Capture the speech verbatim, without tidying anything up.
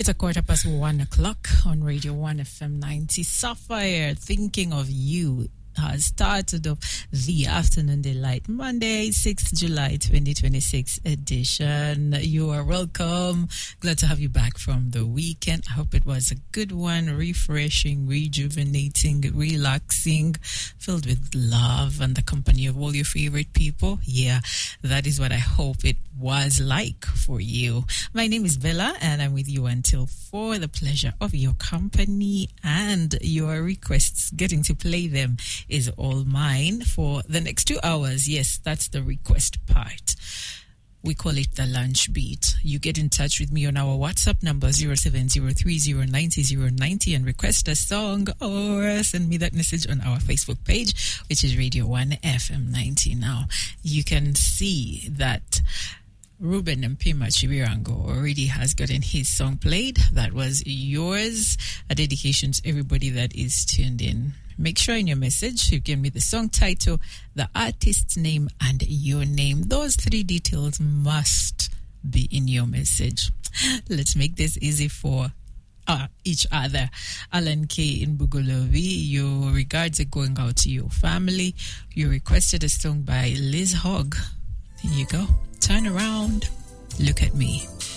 It's a quarter past one o'clock on Radio one F M ninety. Sapphire, thinking of you, has started off the Afternoon Delight Monday, sixth of July twenty twenty-six edition. You are welcome. Glad to have you back from the weekend. I hope it was a good one, refreshing, rejuvenating, relaxing, filled with love and the company of all your favorite people. Yeah, that is what I hope it was like for you. My name is Bella and I'm with you until four. The pleasure of your company and your requests, getting to play them, is all mine for the next two hours. Yes, that's the request part. We call it the lunch beat. You get in touch with me on our WhatsApp number zero seven zero three zero nine zero zero nine zero and request a song, or send me that message on our Facebook page, which is Radio one F M ninety. Now, you can see that Ruben Mpima Chibirango already has gotten his song played. That was yours. A dedication to everybody that is tuned in. Make sure in your message you give me the song title, the artist's name, and your name. Those three details must be in your message. Let's make this easy for uh, each other. Alan K. in Bugolovi, your regards are going out to your family. You requested a song by Liz Hogg. Here you go. Turn around. Look at me.